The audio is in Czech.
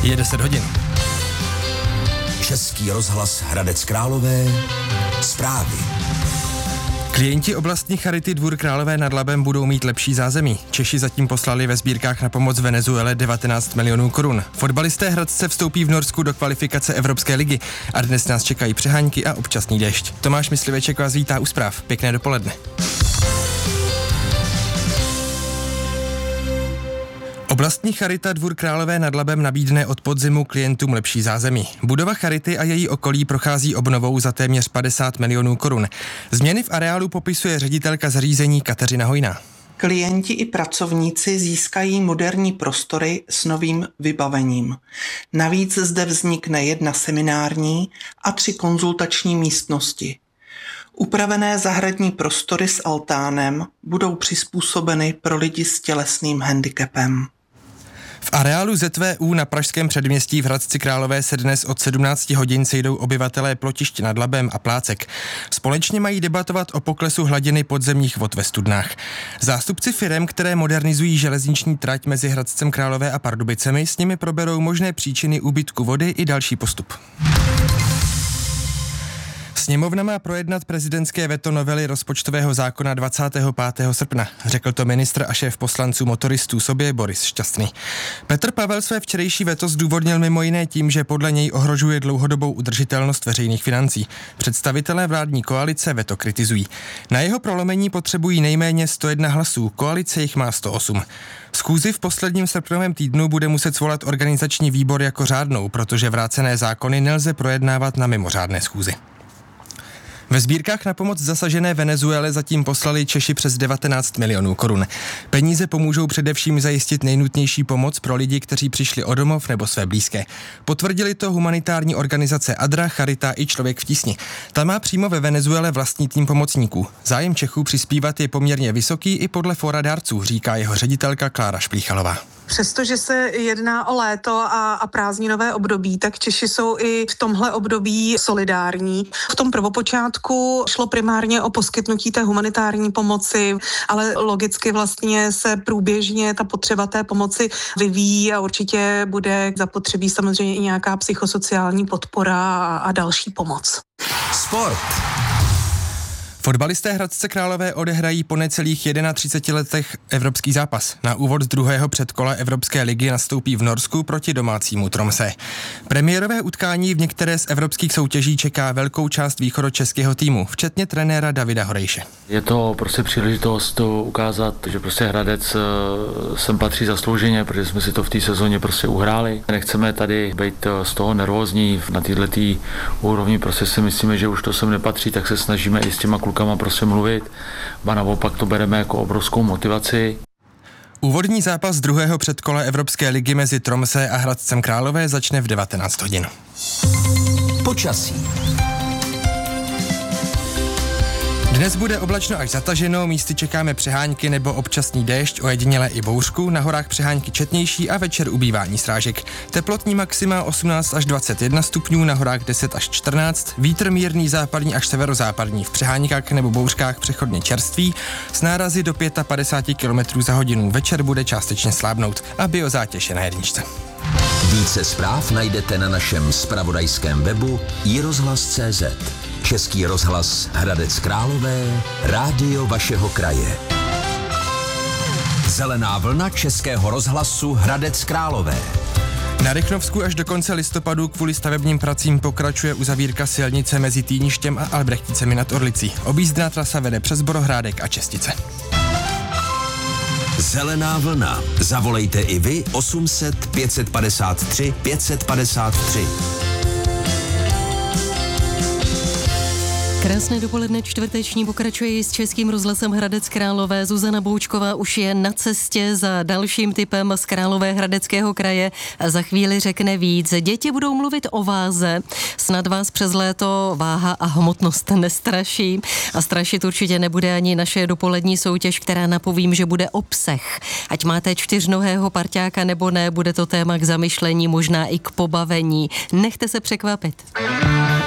Je 10 hodin. Český rozhlas Hradec Králové. Zprávy. Klienti oblastní charity Dvůr Králové nad Labem budou mít lepší zázemí. Češi zatím poslali ve sbírkách na pomoc Venezuele 19 milionů korun. Fotbalisté Hradce vstoupí v Norsku do kvalifikace Evropské ligy a dnes nás čekají přehánky a občasný déšť. Tomáš Mysliveček vás vítá u zpráv. Pěkné dopoledne. Oblastní charita Dvůr Králové nad Labem nabídne od podzimu klientům lepší zázemí. Budova charity a její okolí prochází obnovou za téměř 50 milionů korun. Změny v areálu popisuje ředitelka zařízení Kateřina Hojná. Klienti i pracovníci získají moderní prostory s novým vybavením. Navíc zde vznikne 1 seminární a 3 konzultační místnosti. Upravené zahradní prostory s altánem budou přizpůsobeny pro lidi s tělesným handicapem. V areálu ZVU na pražském předměstí v Hradci Králové se dnes od 17 hodin sejdou obyvatelé Plotiště nad Labem a Plácek. Společně mají debatovat o poklesu hladiny podzemních vod ve studnách. Zástupci firem, které modernizují železniční trať mezi Hradcem Králové a Pardubicemi, s nimi proberou možné příčiny úbytku vody i další postup. Sněmovna má projednat prezidentské veto novely rozpočtového zákona 25. srpna, řekl to ministr a šéf poslanců motoristů sobě Boris Šťastný. Petr Pavel své včerejší veto zdůvodnil mimo jiné tím, že podle něj ohrožuje dlouhodobou udržitelnost veřejných financí. Představitelé vládní koalice veto kritizují. Na jeho prolomení potřebují nejméně 101 hlasů, koalice jich má 108. Schůzi v posledním srpnovém týdnu bude muset svolat organizační výbor jako řádnou, protože vrácené zákony nelze projednávat na mimořádné schůzi. Ve sbírkách na pomoc zasažené Venezuele zatím poslali Češi přes 19 milionů korun. Peníze pomůžou především zajistit nejnutnější pomoc pro lidi, kteří přišli o domov nebo své blízké. Potvrdili to humanitární organizace Adra, Charita i Člověk v tísni. Ta má přímo ve Venezuele vlastní tým pomocníků. Zájem Čechů přispívat je poměrně vysoký i podle fóra dárců, říká jeho ředitelka Klára Šplíchalová. Přestože se jedná o léto a prázdninové období, tak Češi jsou i v tomhle období solidární. V tom prvopočátku šlo primárně o poskytnutí té humanitární pomoci, ale logicky vlastně se průběžně ta potřeba té pomoci vyvíjí a určitě bude zapotřebí samozřejmě i nějaká psychosociální podpora a další pomoc. Sport. Fotbalisté Hradce Králové odehrají po necelých 31 letech evropský zápas. Na úvod z druhého předkola Evropské ligy nastoupí v Norsku proti domácímu Tromsø. Premiérové utkání v některé z evropských soutěží čeká velkou část východočeského týmu, včetně trenéra Davida Horejše. Je to prostě příležitost ukázat, že prostě Hradec sem patří zaslouženě, protože jsme si to v té sezóně prostě uhráli. Nechceme tady být z toho nervózní na této úrovni, prostě si myslíme, že už to sem nepatří, tak se snažíme i s těma klukama prostě mluvit, a naopak to bereme jako obrovskou motivaci. Úvodní zápas druhého předkola Evropské ligy mezi Tromsø a Hradcem Králové začne v 19 hodin. Počasí. Dnes bude oblačno až zataženo, místy čekáme přehánky nebo občasný déšť, ojediněle i bouřku, na horách přehánky četnější a večer ubývání srážek. Teplotní maxima 18 až 21 stupňů, na horách 10 až 14, vítr mírný západní až severozápadní, v přehánkách nebo bouřkách přechodně čerstvý, s nárazy do 55 km za hodinu, večer bude částečně slábnout a biozátěž je na jedničce. Více zpráv najdete na našem zpravodajském webu iRozhlas.cz. Český rozhlas Hradec Králové, rádio vašeho kraje. Zelená vlna Českého rozhlasu Hradec Králové. Na Rychnovsku až do konce listopadu kvůli stavebním pracím pokračuje uzavírka silnice mezi Týništěm a Albrechticemi nad Orlicí. Objízdná trasa vede přes Borohrádek a Čestice. Zelená vlna. Zavolejte i vy 800 553 553. Krásné dopoledne čtvrteční pokračuje s Českým rozhlasem Hradec Králové. Zuzana Boučková už je na cestě za dalším tipem z Královéhradeckého kraje a za chvíli řekne víc. Děti budou mluvit o váze. Snad vás přes léto váha a hmotnost nestraší. A strašit určitě nebude ani naše dopolední soutěž, která napovím, že bude o psech. Ať máte čtyřnohého parťáka nebo ne, bude to téma k zamyšlení, možná i k pobavení. Nechte se překvapit.